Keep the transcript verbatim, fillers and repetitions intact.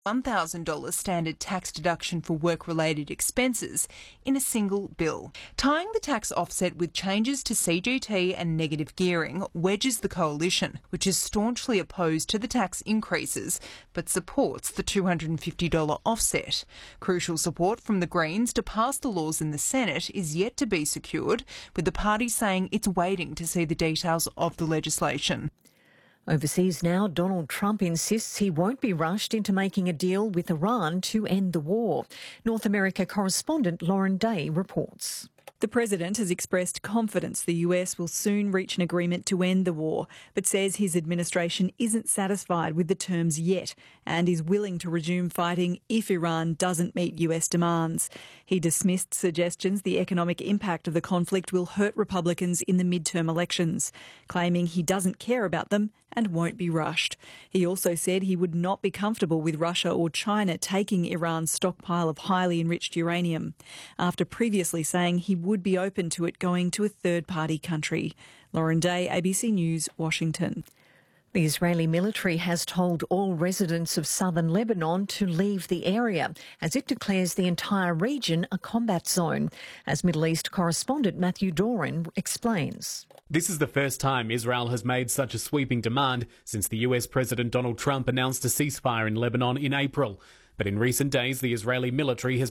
one thousand dollars standard tax deduction for work-related expenses in a single bill. Tying the tax offset with changes to C G T and negative gearing wedges the coalition, which is staunchly opposed to the tax increases but supports the two hundred fifty dollars offset. Crucial support from the Greens to pass the laws in the Senate is yet to be secured, with the party saying it's waiting to see the details of the legislation. Overseas now, Donald Trump insists he won't be rushed into making a deal with Iran to end the war. North America correspondent Lauren Day reports. The president has expressed confidence the U S will soon reach an agreement to end the war, but says his administration isn't satisfied with the terms yet and is willing to resume fighting if Iran doesn't meet U S demands. He dismissed suggestions the economic impact of the conflict will hurt Republicans in the midterm elections, claiming he doesn't care about them and won't be rushed. He also said he would not be comfortable with Russia or China taking Iran's stockpile of highly enriched uranium, after previously saying he would be open to it going to a third-party country. Lauren Day, A B C News, Washington. The Israeli military has told all residents of southern Lebanon to leave the area as it declares the entire region a combat zone, as Middle East correspondent Matthew Doran explains. This is the first time Israel has made such a sweeping demand since the U S President Donald Trump announced a ceasefire in Lebanon in April. But in recent days, the Israeli military has